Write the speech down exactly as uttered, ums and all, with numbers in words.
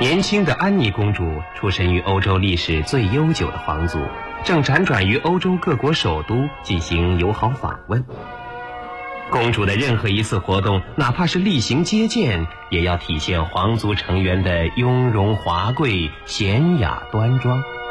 年轻的安妮公主出身于欧洲历史最悠久的皇族，正辗转于欧洲各国首都进行友好访问。公主的任何一次活动，哪怕是例行接见，也要体现皇族成员的雍容华贵、娴雅端庄。